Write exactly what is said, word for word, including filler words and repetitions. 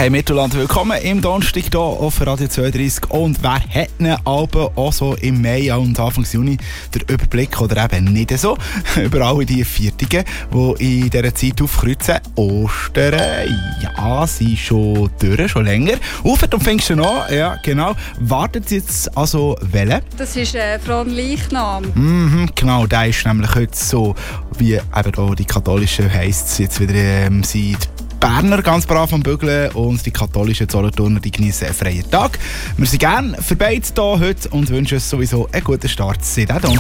Hey Mittelland, willkommen im Donnerstag hier auf Radio zweiunddreissig. Und wer hat einen Alben auch so im Mai und Anfang Juni den Überblick oder eben nicht so über alle die Viertigen, die in dieser Zeit aufkreuzen? Ostern, ja, sind schon durch, schon länger. Ufert und Pfingsten an, ja genau. Wartet jetzt also welche? Das ist äh, Fronleichnam. Mhm, genau, der ist nämlich heute so, wie eben auch die katholische heisst es jetzt wieder, ähm, sind Berner ganz brav am Bügeln und die katholischen Solothurner, die genießen einen freien Tag. Wir sind gerne für beide hier heute und wünschen uns sowieso einen guten Start. Seht auch.